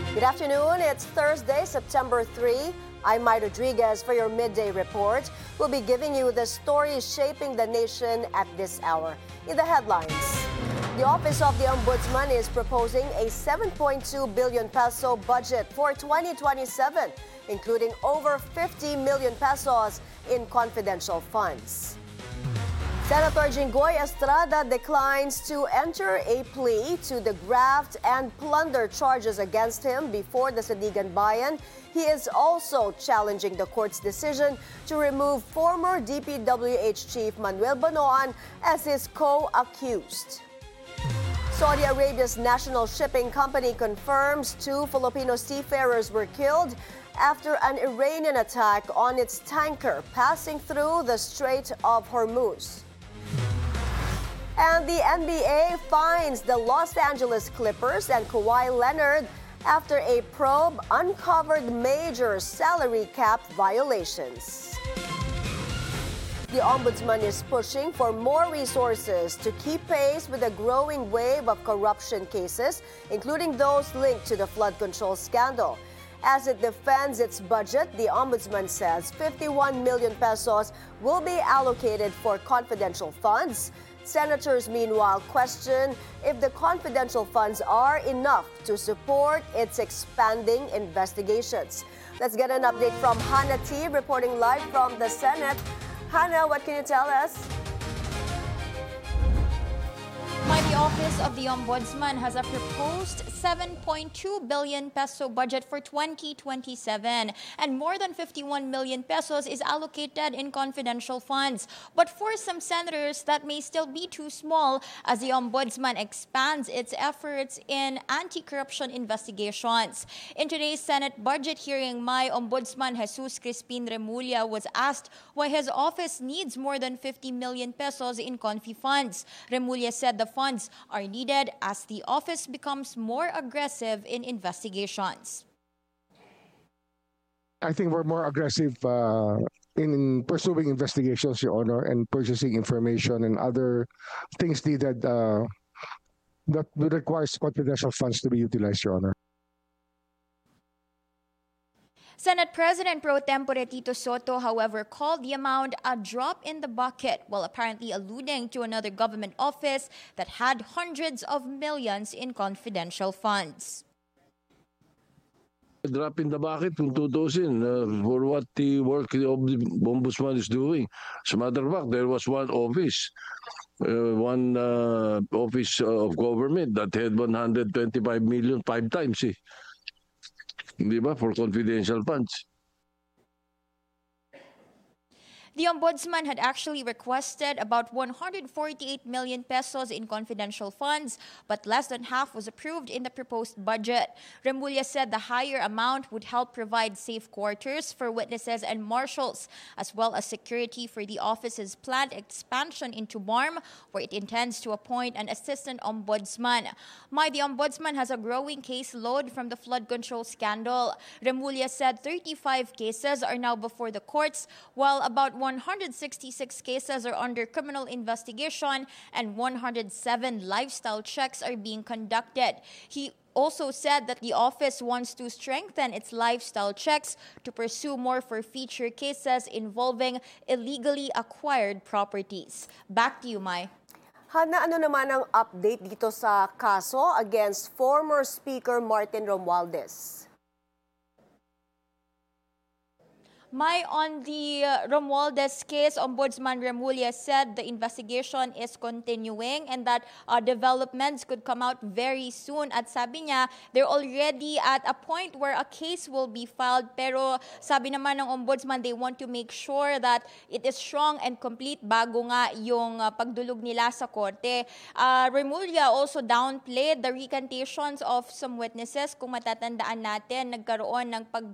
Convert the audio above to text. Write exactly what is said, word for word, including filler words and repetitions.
Good afternoon. It's Thursday, September third. I'm Mai Rodriguez for your midday report. We'll be giving you the stories shaping the nation at this hour. In the headlines, the Office of the Ombudsman is proposing a seven point two billion peso budget for twenty twenty-seven, including over fifty million pesos in confidential funds. Senator Jinggoy Estrada declines to enter a plea to the graft and plunder charges against him before the Sandigan Bayan. He is also challenging the court's decision to remove former D P W H Chief Manuel Banoan as his co-accused. Saudi Arabia's national shipping company confirms two Filipino seafarers were killed after an Iranian attack on its tanker passing through the Strait of Hormuz. And the N B A finds the Los Angeles Clippers and Kawhi Leonard after a probe uncovered major salary cap violations. The Ombudsman is pushing for more resources to keep pace with a growing wave of corruption cases, including those linked to the flood control scandal. As it defends its budget, the Ombudsman says fifty-one million pesos will be allocated for confidential funds. Senators, meanwhile, question if the confidential funds are enough to support its expanding investigations. Let's get an update from Hannah T, reporting live from the Senate. Hannah, what can you tell us? The Office of the Ombudsman has a proposed seven point two billion peso budget for twenty twenty-seven, and more than fifty-one million pesos is allocated in confidential funds. But for some senators, that may still be too small as the Ombudsman expands its efforts in anti-corruption investigations. In today's Senate budget hearing, my Ombudsman Jesus Crispin Remulla was asked why his office needs more than fifty million pesos in confi funds. Remulla said the funds are needed as the office becomes more aggressive in investigations. I think we're more aggressive uh, in pursuing investigations, Your Honor, and purchasing information and other things needed uh, that requires confidential funds to be utilized, Your Honor. Senate President Pro Tempore Tito Soto, however, called the amount a drop in the bucket, while apparently alluding to another government office that had hundreds of millions in confidential funds. A drop in the bucket kung tutusin uh, for what the work of the Ombudsman is doing. As a matter of fact, there was one office, uh, one uh, office of government that had one hundred twenty-five million five times. Eh. Di ba, for confidential funds. The Ombudsman had actually requested about one hundred forty-eight million pesos in confidential funds, but less than half was approved in the proposed budget. Remulla said the higher amount would help provide safe quarters for witnesses and marshals, as well as security for the office's planned expansion into B A R M, where it intends to appoint an assistant ombudsman. My, the Ombudsman has a growing caseload from the flood control scandal. Remulla said thirty-five cases are now before the courts, while about one hundred sixty-six cases are under criminal investigation and one hundred seven lifestyle checks are being conducted. He also said that the office wants to strengthen its lifestyle checks to pursue more for future cases involving illegally acquired properties. Back to you, Mai. Hannah, ano naman ang update dito sa kaso against former Speaker Martin Romualdez? May, on the uh, Romualdez case, Ombudsman Remulla said the investigation is continuing and that uh, developments could come out very soon. At sabi niya, they're already at a point where a case will be filed. Pero sabi naman ng Ombudsman, they want to make sure that it is strong and complete bago nga yung uh, pagdulog nila sa korte. Uh, Remulla also downplayed the recantations of some witnesses. Kung matatandaan natin, nagkaroon ng pag